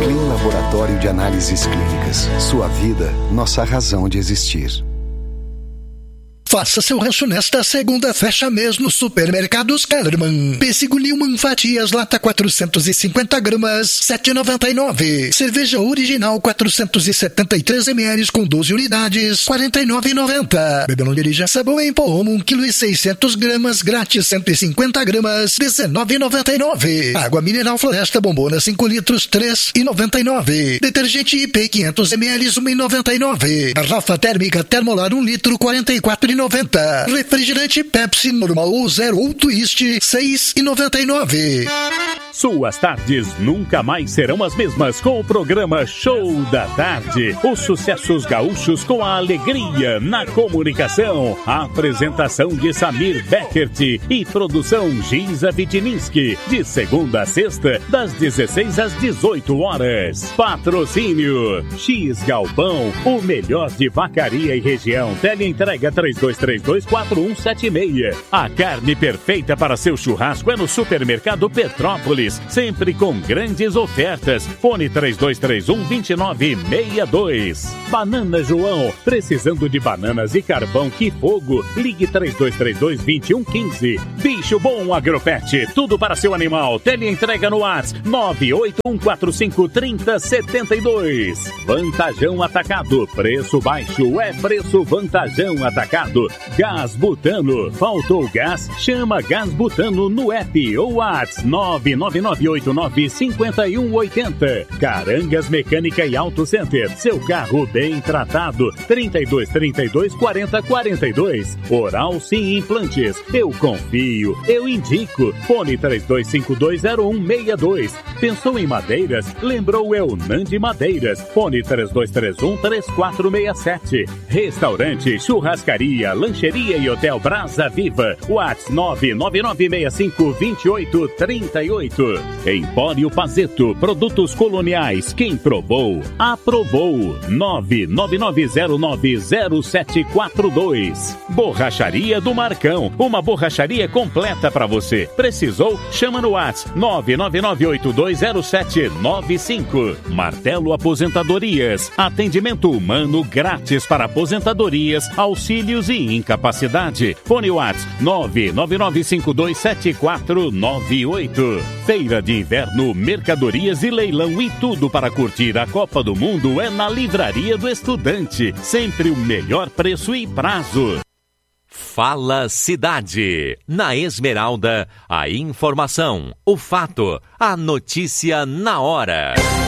Clean Laboratório de Análises Clínicas. Sua vida, nossa razão de existir. Faça seu rancho nesta segunda, fecha mês no Supermercados Kellerman. Pêssego Newman fatias lata 450 gramas, 7,99. Cerveja original 473 ml com 12 unidades, 49,90. Bebê não dirija. Sabão em pó 1 kg e 600 gramas, grátis 150 gramas, 19,99. Água mineral Floresta Bombona 5 litros, 3,99. Detergente IP 500 ml, 1,99. Garrafa térmica Termolar 1 litro, 44,90. Refrigerante Pepsi normal ou zero ou twist, 6,99. Suas tardes nunca mais serão as mesmas com o programa Show da Tarde. Os sucessos gaúchos com a alegria na comunicação. A apresentação de Samir Beckert e produção Giza Vitininski. De segunda a sexta, das 16 às 18 horas. Patrocínio X Galpão, o melhor de Vacaria e região. Teleentrega 32324176. A carne perfeita para seu churrasco é no Supermercado Petrópolis. Sempre com grandes ofertas. Fone 3231-2962. Banana João, precisando de bananas e carvão que fogo. Ligue 3232-2115. Bicho Bom Agropet, tudo para seu animal. Teleentrega no WhatsApp 981453072. Vantajão Atacado, preço baixo é preço Vantajão Atacado. Gás Butano, faltou gás? Chama Gás Butano no app ou WhatsApp 999895180. Carangas Mecânica e Auto Center, seu carro bem tratado. 3232-4042. Oral Sim Implantes, eu confio, eu indico. Fone 32520162. Pensou em madeiras? Lembrou Nandi Madeiras. Fone 3231-3467. Restaurante, churrascaria, lancheria e hotel Brasa Viva. WhatsApp 999652838. Empório Pazeto, produtos coloniais. Quem provou, aprovou. 999090742. Borracharia do Marcão, uma borracharia completa para você. Precisou? Chama no WhatsApp 999820795. Martelo Aposentadorias, atendimento humano grátis para aposentadorias, auxílios e incapacidade. Fone WhatsApp 999527498. Feira de Inverno, mercadorias e leilão e tudo para curtir a Copa do Mundo é na Livraria do Estudante. Sempre o melhor preço e prazo. Fala Cidade. Na Esmeralda, a informação, o fato, a notícia na hora.